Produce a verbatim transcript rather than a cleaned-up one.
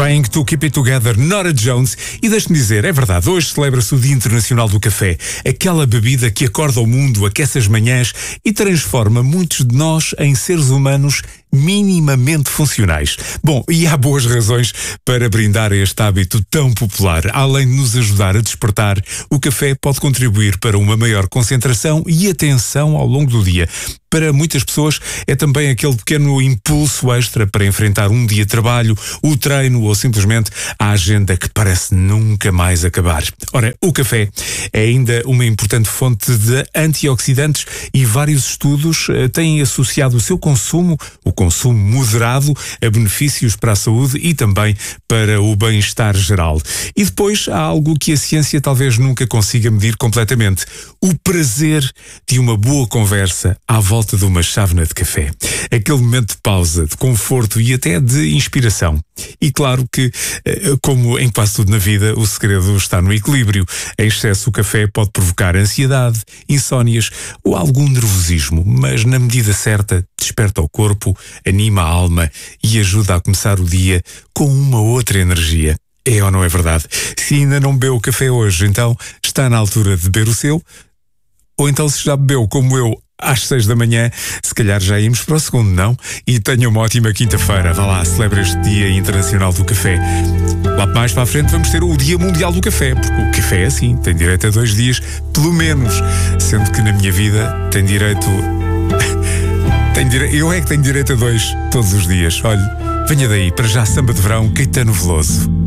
Trying to Keep It Together, Norah Jones. E deixe-me dizer, é verdade, hoje celebra-se o Dia Internacional do Café. Aquela bebida que acorda o mundo, aquece as manhãs e transforma muitos de nós em seres humanos minimamente funcionais. Bom, e há boas razões para brindar a este hábito tão popular. Além de nos ajudar a despertar, o café pode contribuir para uma maior concentração e atenção ao longo do dia. Para muitas pessoas é também aquele pequeno impulso extra para enfrentar um dia de trabalho, o treino ou simplesmente a agenda que parece nunca mais acabar. Ora, o café é ainda uma importante fonte de antioxidantes e vários estudos uh, têm associado o seu consumo, o consumo moderado, a benefícios para a saúde e também para o bem-estar geral. E depois há algo que a ciência talvez nunca consiga medir completamente: o prazer de uma boa conversa à volta de uma chávena de café. Aquele momento de pausa, de conforto e até de inspiração. E claro que, como em quase tudo na vida, o segredo está no equilíbrio. Em excesso, o café pode provocar ansiedade, insónias ou algum nervosismo, mas na medida certa desperta o corpo, anima a alma e ajuda a começar o dia com uma outra energia. É ou não é verdade? Se ainda não bebeu café hoje, então está na altura de beber o seu. Ou então, se já bebeu como eu às seis da manhã, se calhar já íamos para o segundo, não? E tenha uma ótima quinta-feira. Vá lá, celebra este Dia Internacional do Café. Lá mais para a frente vamos ter o Dia Mundial do Café, porque o café é assim, tem direito a dois dias, pelo menos. Sendo que na minha vida tem direito... tem dire... Eu é que tenho direito a dois todos os dias. Olha, venha daí, para já samba de verão, Caetano Veloso.